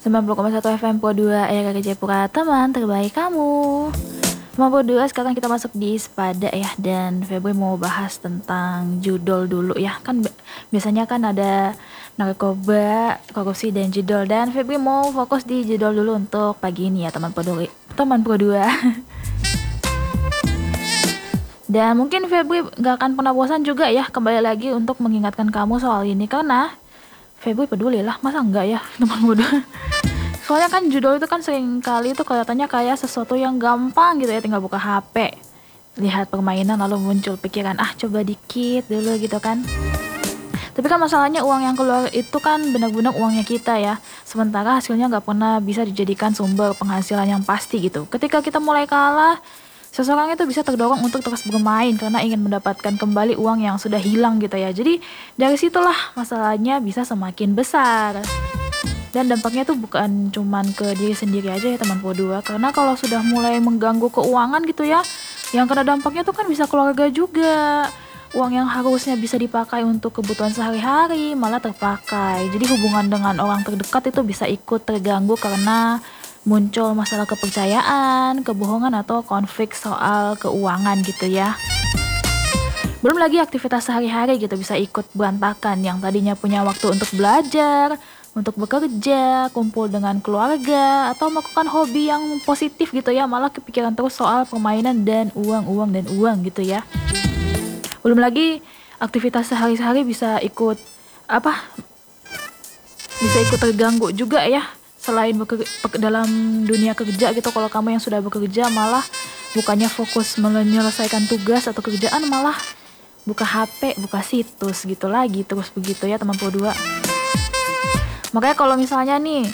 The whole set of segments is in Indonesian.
90,1 FM Pro 2 Era Jayapura, teman terbaik kamu. Teman Pro 2, sekarang kita masuk di Sepada ya. Dan Febri mau bahas tentang judul dulu ya. Kan biasanya kan ada narkoba, korupsi, dan judul. Dan Febri mau fokus di judul dulu untuk pagi ini ya teman Pro 2. Dan mungkin Febri gak akan pernah bosan juga ya kembali lagi untuk mengingatkan kamu soal ini. Karena Febri peduli lah, masa enggak ya teman Pro 2. Soalnya kan judul itu kan sering kali itu kelihatannya kayak sesuatu yang gampang gitu ya, tinggal buka HP, lihat permainan lalu muncul pikiran, coba dikit dulu gitu kan. Tapi kan masalahnya uang yang keluar itu kan benar-benar uangnya kita ya. Sementara hasilnya nggak pernah bisa dijadikan sumber penghasilan yang pasti gitu. Ketika kita mulai kalah, seseorang itu bisa terdorong untuk terus bermain karena ingin mendapatkan kembali uang yang sudah hilang gitu ya. Jadi dari situlah masalahnya bisa semakin besar. Dan dampaknya tuh bukan cuman ke diri sendiri aja ya teman Pro 2. Karena kalau sudah mulai mengganggu keuangan gitu ya, yang kena dampaknya tuh kan bisa keluarga juga. Uang yang harusnya bisa dipakai untuk kebutuhan sehari-hari malah terpakai. Jadi hubungan dengan orang terdekat itu bisa ikut terganggu karena muncul masalah kepercayaan, kebohongan atau konflik soal keuangan gitu ya. Belum lagi aktivitas sehari-hari gitu bisa ikut berantakan, yang tadinya punya waktu untuk belajar, untuk bekerja, kumpul dengan keluarga, atau melakukan hobi yang positif gitu ya, malah kepikiran terus soal permainan dan uang gitu ya. Belum lagi aktivitas sehari-hari bisa ikut bisa ikut terganggu juga ya. Selain dalam dunia kerja gitu, kalau kamu yang sudah bekerja malah bukannya fokus menyelesaikan tugas atau kerjaan, malah buka HP, buka situs gitu lagi, terus begitu ya teman Pro 2. Makanya kalau misalnya nih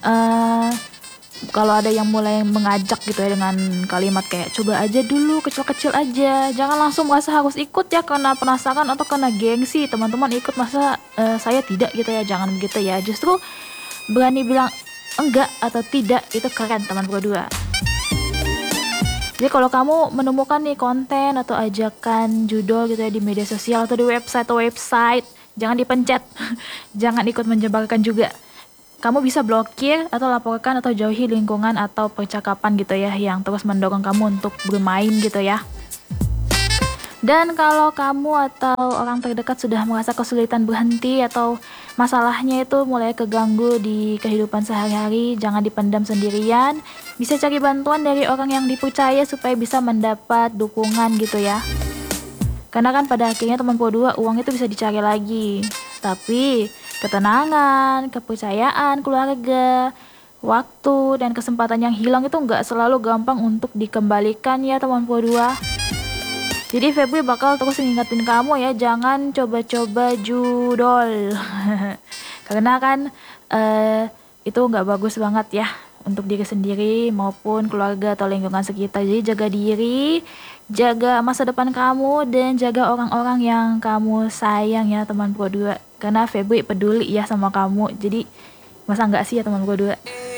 kalau ada yang mulai mengajak gitu ya dengan kalimat kayak coba aja dulu, kecil-kecil aja, jangan langsung merasa harus ikut ya karena penasaran atau karena gengsi. Teman-teman ikut masa saya tidak gitu ya, jangan begitu ya. Justru berani bilang enggak atau tidak itu keren teman Pro 2. Jadi kalau kamu menemukan nih konten atau ajakan judul gitu ya di media sosial atau di website, jangan dipencet. Jangan ikut menyebarkan juga. Kamu bisa blokir atau laporkan atau jauhi lingkungan atau percakapan gitu ya yang terus mendorong kamu untuk bermain gitu ya. Dan kalau kamu atau orang terdekat sudah merasa kesulitan berhenti atau masalahnya itu mulai keganggu di kehidupan sehari-hari, jangan dipendam sendirian. Bisa cari bantuan dari orang yang dipercaya supaya bisa mendapat dukungan gitu ya. Karena kan pada akhirnya teman Pro 2 uang itu bisa dicari lagi. Tapi ketenangan, kepercayaan, keluarga, waktu, dan kesempatan yang hilang itu nggak selalu gampang untuk dikembalikan ya teman Pro 2. Jadi Febri bakal terus ngingetin kamu ya, jangan coba-coba judol. Karena kan itu nggak bagus banget ya untuk diri sendiri maupun keluarga atau lingkungan sekitar. Jadi jaga diri, jaga masa depan kamu, dan jaga orang-orang yang kamu sayang ya teman Pro 2. Karena Febri peduli ya sama kamu. Jadi masa nggak sih ya teman Pro 2.